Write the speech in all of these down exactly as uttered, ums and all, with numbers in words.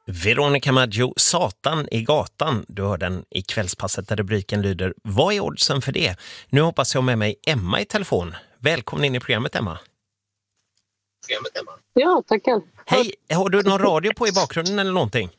Veronica Maggio, Satan i gatan. Du hör den i kvällspasset där rubriken lyder: vad är oddsen för det? Nu hoppas jag med mig Emma i telefon. Välkommen in i programmet, Emma. Programmet, Emma. Ja, tackar. Hej, har du någon radio på i bakgrunden eller någonting?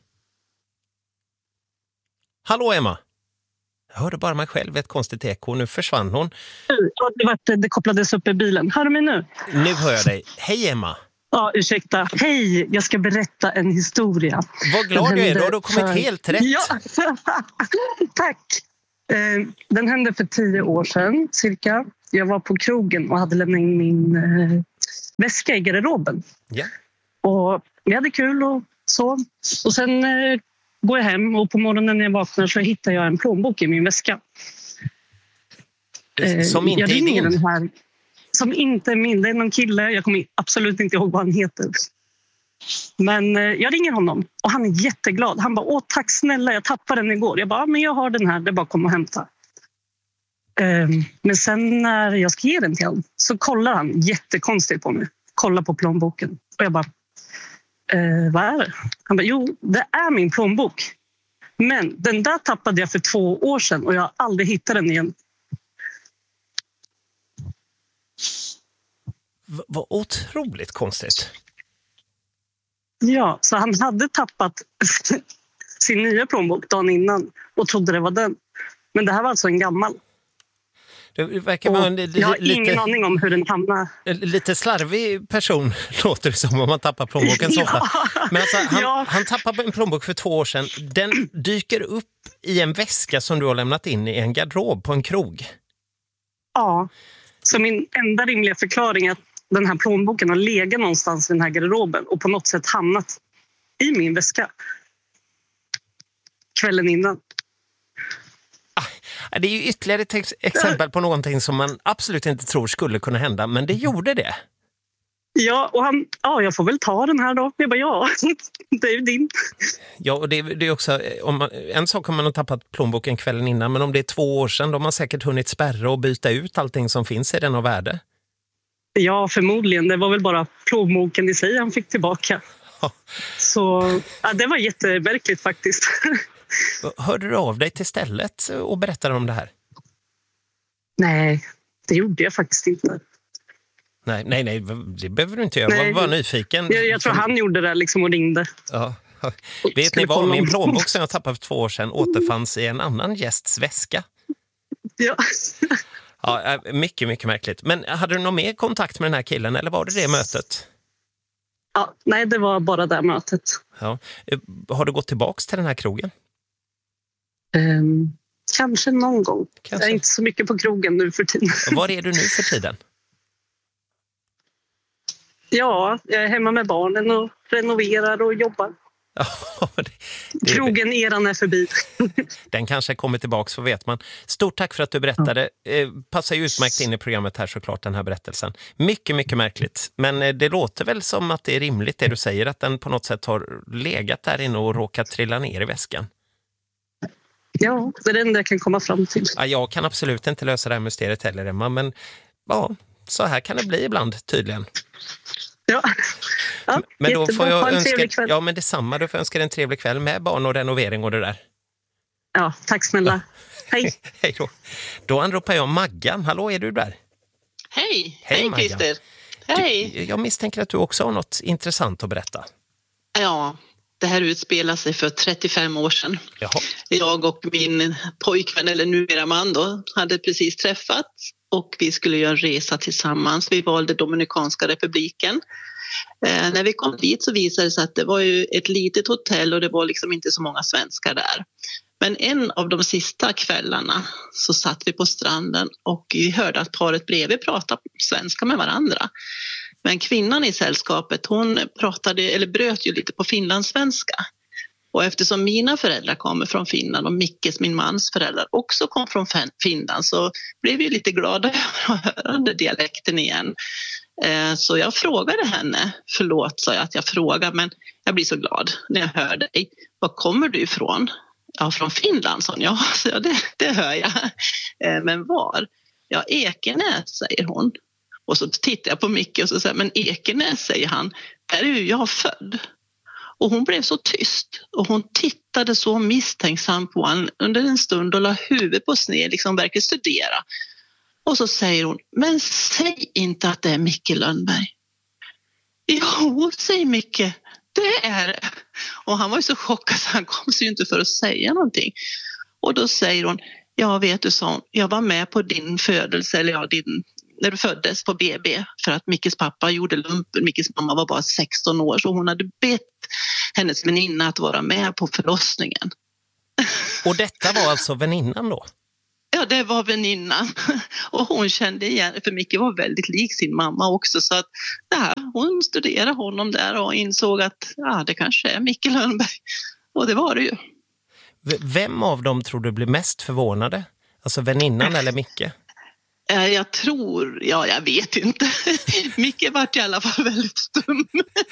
Hallå, Emma. Jag hörde bara mig själv, ett konstigt eko. Nu försvann hon. Ja, det, var, det kopplades upp i bilen. Hör du mig nu? Nu hör jag dig. Hej, Emma. Ja, ursäkta. Hej, jag ska berätta en historia. Vad glad du är, då har du kommit för... helt rätt. Ja, tack. Eh, den hände för tio år sedan, cirka. Jag var på krogen och hade lämnat in min eh, väska i garderoben. Ja. Och vi hade kul och så. Och sen eh, går jag hem och på morgonen när jag vaknar så hittar jag en plånbok i min väska. Eh, Som inte jag är din? Den här, som inte är min. Det är någon kille. Jag kommer absolut inte ihåg vad han heter. Men eh, jag ringer honom och han är jätteglad. Han bara, åh tack snälla, jag tappade den igår. Jag bara, men jag har den här, det är bara att komma och hämta. Eh, men sen när jag ska ge den till honom så kollar han jättekonstigt på mig. Kollar på plånboken. Och jag bara, eh, vad är det? Han bara, jo, det är min plånbok. Men den där tappade jag för två år sedan och jag har aldrig hittat den igen. V- vad otroligt konstigt. Ja, så han hade tappat sin nya plånbok dagen innan och trodde det var den. Men det här var alltså en gammal. Det verkar vara en li- jag har lite, ingen aning om hur den hamnar. lite slarvig person, låter det som, om man tappar plånboken så ofta. Men alltså, han, Ja. han tappade en plånbok för två år sedan. Den dyker upp i en väska som du har lämnat in i en garderob på en krog. Ja, så min enda rimliga förklaring är att den här plånboken har legat någonstans i den här garderoben och på något sätt hamnat i min väska kvällen innan. Det är ju ytterligare ett ex- exempel på någonting som man absolut inte tror skulle kunna hända, men det gjorde det. Ja, och han, ja, jag får väl ta den här då. Jag bara, ja, det är ju din. Ja, och det, det är också, om man, en sak om man har tappat plånboken kvällen innan, men om det är två år sedan, då har man säkert hunnit spärra och byta ut allting som finns i den av värde. Ja, förmodligen. Det var väl bara plånboken i sig han fick tillbaka. Ja. Så ja, det var jätteverkligt faktiskt. Hörde du av dig till stället och berättade om det här? Nej, det gjorde jag faktiskt inte. Nej, nej, nej, det behöver du inte göra. Nej. Jag var nyfiken. Jag, jag tror han gjorde det liksom och ringde. Ja. Vet ni vad? Min plånbok som jag tappade för två år sedan återfanns i en annan gästs väska. Ja. Ja, mycket, mycket märkligt. Men hade du någon mer kontakt med den här killen eller var det det mötet? Ja, nej, det var bara det mötet. Ja. Har du gått tillbaks till den här krogen? Um, kanske någon gång. Kanske. Jag är inte så mycket på krogen nu för tiden. Var är du nu för tiden? Ja, jag är hemma med barnen och renoverar och jobbar. Ja, det, det, Krogen-eran är förbi. Den kanske kommer tillbaks, så vet man. Stort tack för att du berättade. Eh, passar ju utmärkt in i programmet här såklart, den här berättelsen. Mycket, mycket märkligt. Men eh, det låter väl som att det är rimligt det du säger, att den på något sätt har legat där inne och råkat trilla ner i väskan. Ja, det är det enda jag kan komma fram till. Ja, jag kan absolut inte lösa det här mysteriet heller, Emma, men ja, så här kan det bli ibland tydligen. Ja, ja men då får jag ha en önska, trevlig kväll. ja, men detsamma, du får önska dig en trevlig kväll med barn och renovering och det där. Ja, tack snälla. Hej. Hej då. Då anropar jag Maggan. Hallå, är du där? Hej, Hej, hej Maggan. Christer. Hej. Du, jag misstänker att du också har något intressant att berätta. Ja, det här utspelar sig för trettiofem år sedan. Jaha. Jag och min pojkvän, eller numera man då, hade precis träffats och vi skulle göra en resa tillsammans. Vi valde Dominikanska republiken. Eh, när vi kom dit så visade det sig att det var ju ett litet hotell och det var liksom inte så många svenskar där. Men en av de sista kvällarna så satt vi på stranden och vi hörde att paret bredvid pratade svenska med varandra. Men kvinnan i sällskapet, hon pratade eller bröt ju lite på finlandssvenska. Och eftersom mina föräldrar kommer från Finland och Mickes, min mans föräldrar, också kom från Finland, så blev vi lite glada över att höra den dialekten igen. Så jag frågade henne, förlåt sa jag att jag frågar, men jag blir så glad när jag hör dig. Var kommer du ifrån? Ja, från Finland, sa hon. Ja, så ja, det, det hör jag. Men var? Ja, Ekenäs, säger hon. Och så tittar jag på Micke och så säger men Ekenäs, säger han, där är ju jag född. Och hon blev så tyst och hon tittade så misstänksam på honom under en stund och la huvudet på sned, liksom verkligen studera. Och så säger hon, men säg inte att det är Micke Lönnberg. Jo, säg Micke, det är det. Och han var ju så chockad så han kom sig ju inte för att säga någonting. Och då säger hon, ja vet du, så jag var med på din födelse, eller ja, din, när du föddes på B B, för att Mickes pappa gjorde lumpen. Mickes mamma var bara sexton år, så hon hade bett hennes väninna att vara med på förlossningen. Och detta var alltså väninnan då? Ja, det var väninnan. Och hon kände igen, för Micke var väldigt lik sin mamma också, så att ja, hon studerade honom där och insåg att ja, det kanske är Micke Lönnberg. Och det var det ju. V- vem av dem tror du blir mest förvånade? Alltså väninnan eller Micke? Jag tror, ja jag vet inte. Micke var i alla fall väldigt stum.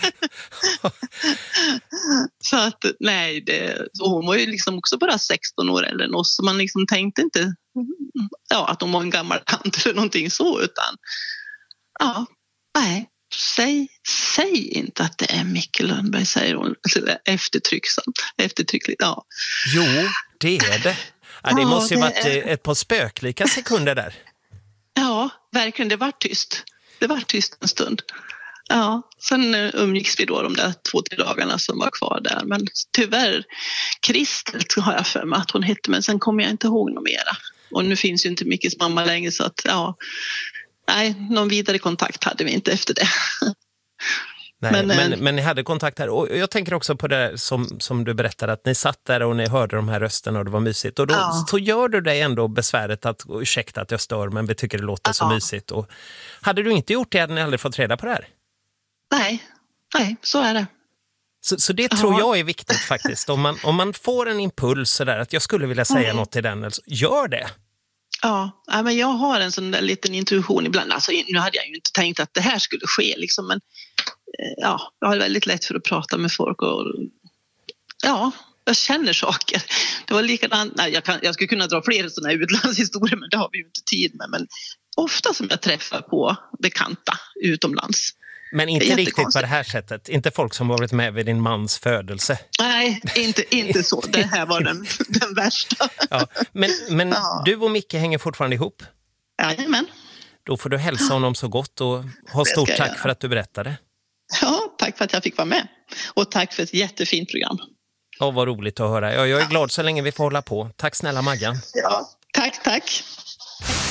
Så att nej, det, hon var ju liksom också bara sexton år eller något, så man liksom tänkte inte ja, att hon var en gammal tant eller någonting så, utan ja, nej, säg, säg inte att det är Micke Lönnberg, säger hon eftertrycksamt, eftertryckligt, ja. Jo, det är det. Ja, det ja, måste ju det varit är... ett par spöklika sekunder där. Ja, verkligen, det var tyst. Det var tyst en stund. Ja, sen umgicks vi då de där två, tre dagarna som var kvar där. Men tyvärr, Kristel har jag för mig att hon hette, men sen kommer jag inte ihåg något mera. Och nu finns ju inte Mickes mamma längre, så att ja, nej, någon vidare kontakt hade vi inte efter det. Nej, men, men, äh, men ni hade kontakt här. Och jag tänker också på det som, som du berättade, att ni satt där och ni hörde de här rösterna och det var mysigt. Och då ja. så gör du dig ändå besväret att, ursäkta att jag stör, men vi tycker det låter ja. så mysigt. Och hade du inte gjort det hade ni aldrig fått reda på det här. Nej, nej, så är det. Så, så det tror ja. jag är viktigt faktiskt. Om man, om man får en impuls så där, att jag skulle vilja säga mm. något till den, alltså, gör det. Ja, men jag har en sån där liten intuition ibland. Alltså, nu hade jag ju inte tänkt att det här skulle ske, liksom, men ja, jag har väldigt lätt för att prata med folk och ja, jag känner saker. Det var likadant, nej, jag, kan, jag skulle kunna dra fler sådana här utlandshistorier, men det har vi ju inte tid med. Men ofta som jag träffar på bekanta utomlands. Men inte riktigt på det här sättet. Inte folk som varit med vid din mans födelse. Nej, inte, inte så. Det här var den, den värsta. Ja, men men ja. du och Micke hänger fortfarande ihop? Jajamän. Då får du hälsa honom så gott och ha stort tack jag. för att du berättade. Ja, tack för att jag fick vara med. Och tack för ett jättefint program. Ja, vad roligt att höra. Ja, jag är glad så länge vi får hålla på. Tack snälla Maggan. Ja, tack, tack.